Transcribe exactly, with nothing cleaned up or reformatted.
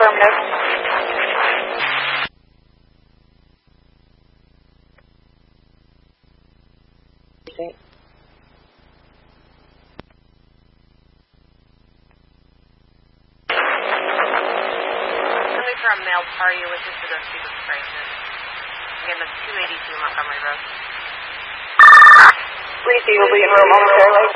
Affirmative. For a male party with us to go speak with Crisis. Again, that's two eighty-two Montgomery Road. Reese, you will be in room momentarily.